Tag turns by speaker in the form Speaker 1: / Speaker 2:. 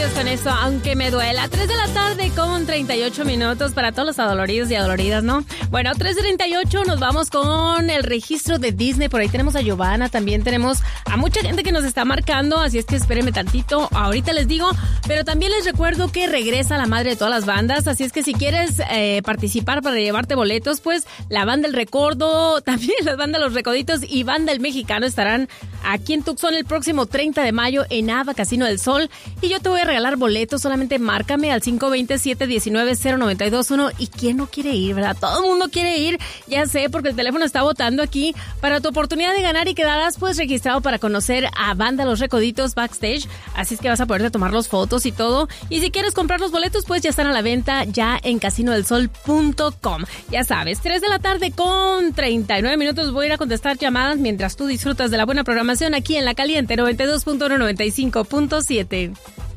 Speaker 1: Vámonos con eso, aunque me duela. 3 de la tarde con 38 minutos para todos los adoloridos y adoloridas, ¿no? Bueno, 3:38 nos vamos con el registro de Disney. Por ahí tenemos a Giovanna, también tenemos a mucha gente que nos está marcando, así es que espérenme tantito. Ahorita les digo, pero también les recuerdo que regresa la madre de todas las bandas, así es que si quieres participar para llevarte boletos, pues la banda El Recodo, también las bandas Los Recoditos y banda El Mexicano estarán aquí en Tucson el próximo 30 de mayo en Ava Casino del Sol. Y yo te voy a regalar boletos, solamente márcame al 520-719-0921. ¿Y quién no quiere ir, verdad? Todo el mundo quiere ir, ya sé, porque el teléfono está votando aquí para tu oportunidad de ganar y quedarás pues registrado para conocer a banda Los Recoditos backstage. Así es que vas a poderte tomar las fotos y todo. Y si quieres comprar los boletos, pues ya están a la venta ya en casinodelsol.com. Ya sabes, 3 de la tarde con 39 minutos. Voy a ir a contestar llamadas mientras tú disfrutas de la buena programación aquí en La Caliente 92.1, 95.7.